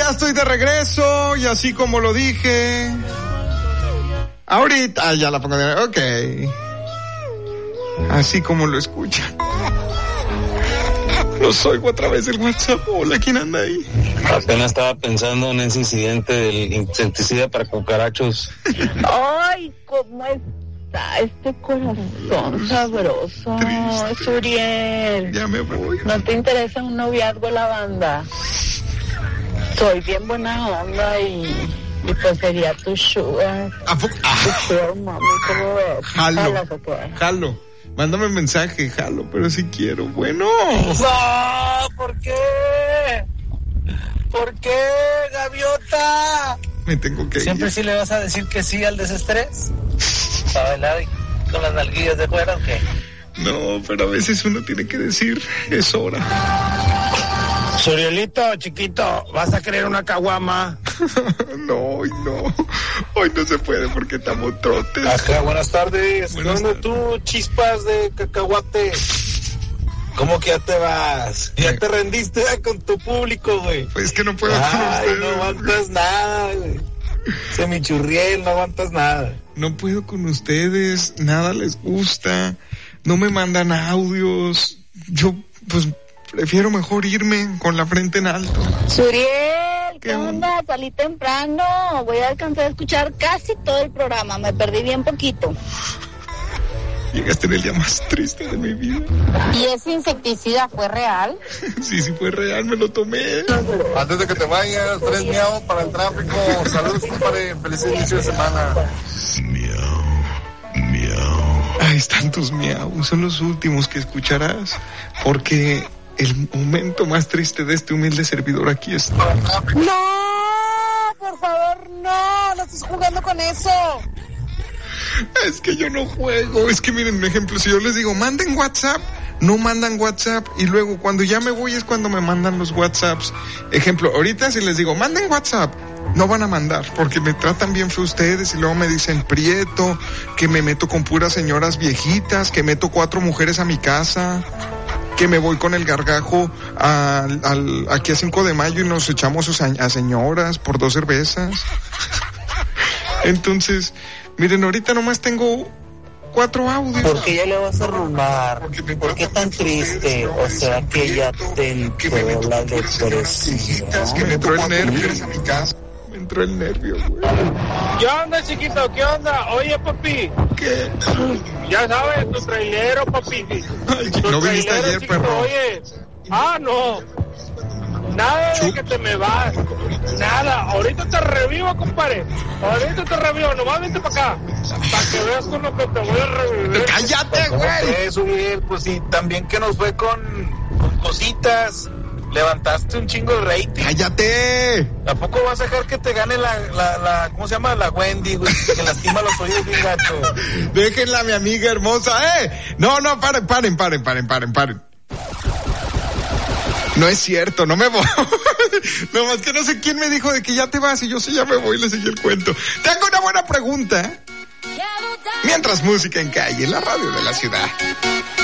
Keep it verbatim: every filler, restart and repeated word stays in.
ya estoy de regreso y así como lo dije. Ahorita, ah, ya la pongo de... Ok. Así como lo escuchan. Los oigo a través del WhatsApp. Hola, ¿quién anda ahí? Apenas estaba pensando en ese incidente del insecticida para cucarachos. Ay, ¿cómo está este corazón sabroso? Es Uriel. Ya me voy. ¿No te interesa un noviazgo la banda? Soy bien buena onda y, y pues sería tu sugar. ¿A poco? Ah. Tu sugar, mami, ¿cómo ves? Jalo. ¿Jalas o qué? Jalo. Mándame un mensaje, jalo, pero si quiero. Bueno. No, ¿por qué? ¿Por qué, gaviota? Me tengo que ¿Siempre ir. sí le vas a decir que sí al desestrés? ¿Para bailar con las nalguillas de fuera o qué? No, pero a veces uno tiene que decir, es hora. Surielito, chiquito, ¿vas a querer una caguama? No, hoy no. Hoy no se puede porque estamos trotes. Ajá, buenas tardes. Buenas ¿Dónde tardes. tú, chispas de cacahuate? ¿Cómo que ya te vas? Ya Eh. te rendiste con tu público, güey. Pues que no puedo con Ay, ustedes. no aguantas nada, güey. Semichurriel, no aguantas nada. No puedo con ustedes, nada les gusta, no me mandan audios. Yo, pues, prefiero mejor irme con la frente en alto. Suriel, ¿Qué ¿qué onda? Salí temprano. Voy a alcanzar a escuchar casi todo el programa. Me perdí bien poquito. Llegaste en el día más triste de mi vida. ¿Y ese insecticida fue real? Sí, sí fue real, me lo tomé. Antes de que te vayas, tres miau para el tráfico. Saludos, compadre. Feliz inicio de semana. Miau, miau. Ahí están tus miau, son los últimos que escucharás, porque el momento más triste de este humilde servidor aquí está. No, por favor, no, no estés jugando con eso. Es que yo no juego, es que miren un ejemplo, si yo les digo, manden WhatsApp, no mandan WhatsApp, y luego cuando ya me voy es cuando me mandan los WhatsApps. Ejemplo, ahorita si les digo, manden WhatsApp, no van a mandar, porque me tratan bien feo ustedes, y luego me dicen prieto, que me meto con puras señoras viejitas, que meto cuatro mujeres a mi casa, que me voy con el gargajo al, al, aquí a cinco de mayo y nos echamos a señoras por dos cervezas. Entonces, miren, ahorita nomás tengo cuatro audios. ¿Por qué ya le vas a arrumar? ¿Por qué tan triste? O sea que ya te entró la depresión. Que me entró el nervio. Me entró el nervio, güey. ¿Qué onda, chiquito? ¿Qué onda? Oye, papi. ¿Qué? Ya sabes, tu trailero, papi. Ay, Tu no viniste trailero, ayer, chiquito, perro. Oye. Ah, no. Nada de que te me vas. Nada. Ahorita te revivo, compadre. Ahorita te revivo. Nomás vente para acá. Para que veas con lo que te voy a revivir. ¡Cállate, güey! Eso, bien, pues sí, también que nos fue con, con cositas. Levantaste un chingo de rating. ¡Cállate! ¿A poco vas a dejar que te gane la, la, la, ¿cómo se llama? La Wendy, güey, que lastima los oídos bien gacho? Déjenla, mi amiga hermosa. ¡Eh! No, no, paren, paren, paren, paren, paren, paren. No es cierto, no me voy. No, más que no sé quién me dijo de que ya te vas y yo sí ya me voy y le seguí el cuento. Tengo una buena pregunta. Mientras música en calle, la radio de la ciudad.